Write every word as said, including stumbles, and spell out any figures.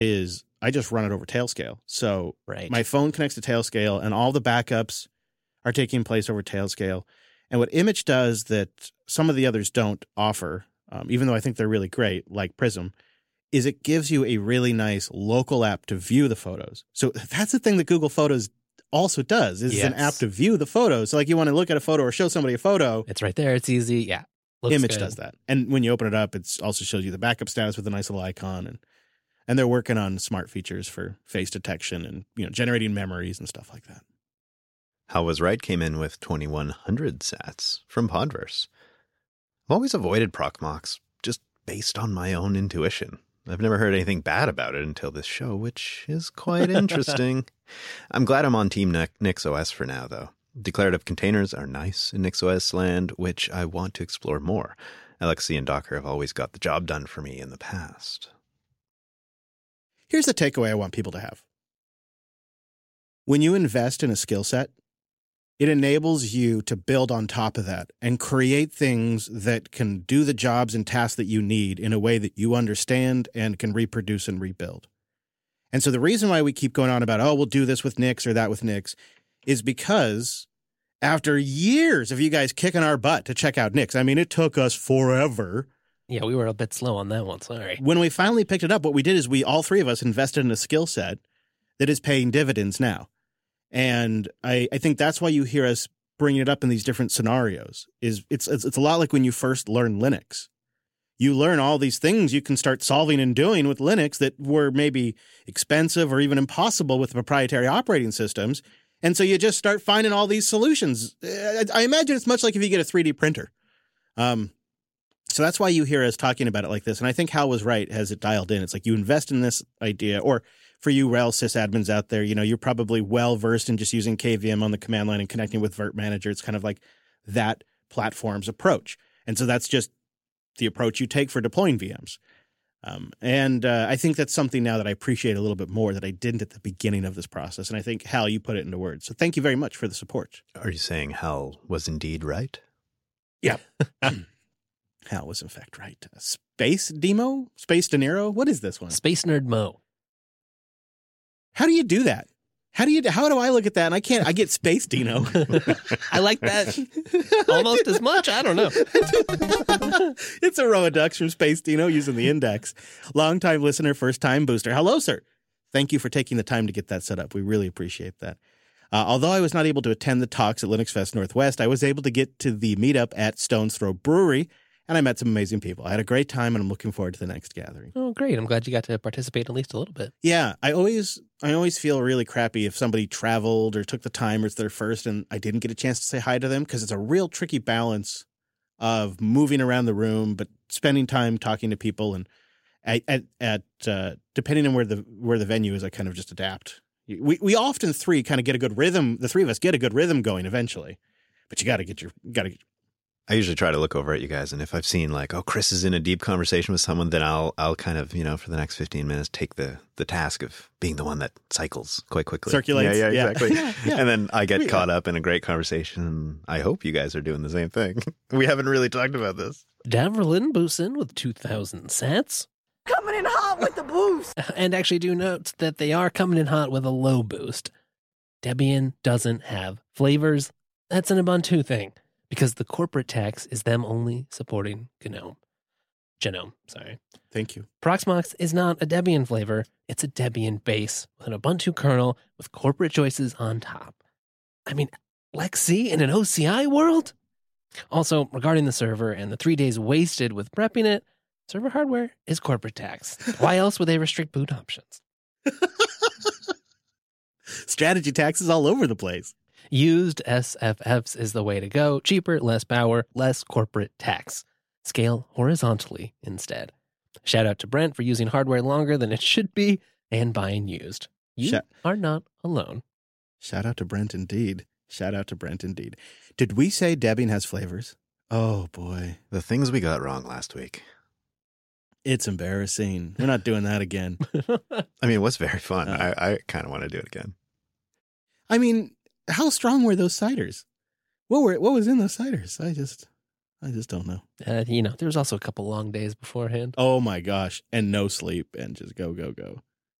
is I just run it over Tailscale. So right. my phone connects to Tailscale, and all the backups are taking place over Tailscale. And what Image does that some of the others don't offer, um, even though I think they're really great, like Prism, is it gives you a really nice local app to view the photos. So that's the thing that Google Photos also does, is yes. an app to view the photos. So like you want to look at a photo or show somebody a photo. It's right there. It's easy. Yeah. Looks Image good. does that. And when you open it up, it also shows you the backup status with a nice little icon. And and they're working on smart features for face detection and, you know, generating memories and stuff like that. How Was Right came in with twenty-one hundred sats from Podverse. I've always avoided Proxmox just based on my own intuition. I've never heard anything bad about it until this show, which is quite interesting. I'm glad I'm on Team NixOS for now, though. Declarative containers are nice in NixOS land, which I want to explore more. L X C and Docker have always got the job done for me in the past. Here's the takeaway I want people to have. When you invest in a skill set, it enables you to build on top of that and create things that can do the jobs and tasks that you need in a way that you understand and can reproduce and rebuild. And so the reason why we keep going on about, oh, we'll do this with Nix or that with Nix, is because after years of you guys kicking our butt to check out Nix, I mean, it took us forever. Yeah, we were a bit slow on that one. Sorry. When we finally picked it up, what we did is we, all three of us, invested in a skill set that is paying dividends now. And I, I think that's why you hear us bringing it up in these different scenarios. Is it's, it's it's a lot like when you first learn Linux. You learn all these things you can start solving and doing with Linux that were maybe expensive or even impossible with proprietary operating systems. And so you just start finding all these solutions. I imagine it's much like if you get a three D printer. Um, so that's why you hear us talking about it like this. And I think Hal was right, has it dialed in. It's like you invest in this idea, or for you rel sysadmins out there, you know, you're probably well-versed in just using K V M on the command line and connecting with Virt Manager. It's kind of like that platform's approach. And so that's just the approach you take for deploying V Ms. Um, and uh, I think that's something now that I appreciate a little bit more that I didn't at the beginning of this process. And I think, Hal, you put it into words. So thank you very much for the support. Are you saying Hal was indeed right? Yeah. Hal was in fact right. Space Demo? Space De Niro? What is this one? Space Nerd Mo. How do you do that? How do you? How do I look at that and I can't? I get Space Dino. I like that almost as much. I don't know. It's a row of ducks from Space Dino using the index. Long-time listener, first-time booster. Hello, sir. Thank you for taking the time to get that set up. We really appreciate that. Uh, although I was not able to attend the talks at Linux Fest Northwest, I was able to get to the meetup at Stone's Throw Brewery, and I met some amazing people. I had a great time, and I'm looking forward to the next gathering. Oh, great. I'm glad you got to participate at least a little bit. Yeah, I always I always feel really crappy if somebody traveled or took the time or it's their first and I didn't get a chance to say hi to them, because it's a real tricky balance of moving around the room but spending time talking to people. And at, at, at uh, depending on where the where the venue is, I kind of just adapt. We we often three kind of get a good rhythm. The three of us get a good rhythm going eventually, but you got to get your got to. I usually try to look over at you guys, and if I've seen like, oh, Chris is in a deep conversation with someone, then I'll I'll kind of, you know, for the next fifteen minutes, take the the task of being the one that cycles quite quickly. Circulates. Yeah, yeah, yeah. exactly. yeah, yeah. And then I get Yeah. caught up in a great conversation, and I hope you guys are doing the same thing. We haven't really talked about this. Daverlin Boosin with two thousand sats. Coming in hot with the boost. And actually do note that they are coming in hot with a low boost. Debian doesn't have flavors. That's an Ubuntu thing, because the corporate tax is them only supporting GNOME. Genome, sorry. Thank you. Proxmox is not a Debian flavor. It's a Debian base with an Ubuntu kernel with corporate choices on top. I mean, Lexi in an O C I world? Also, regarding the server and the three days wasted with prepping it, server hardware is corporate tax. Why else would they restrict boot options? Strategy taxes all over the place. Used S F Fs is the way to go. Cheaper, less power, less corporate tax. Scale horizontally instead. Shout out to Brent for using hardware longer than it should be and buying used. You Shout- are not alone. Shout out to Brent indeed. Shout out to Brent indeed. Did we say Debian has flavors? Oh boy. The things we got wrong last week. It's embarrassing. We're not doing that again. I mean, it was very fun. Uh. I, I kind of want to do it again. I mean, how strong were those ciders? What were what was in those ciders? I just I just don't know. Uh, you know, there was also a couple long days beforehand. Oh my gosh. And no sleep and just go, go, go.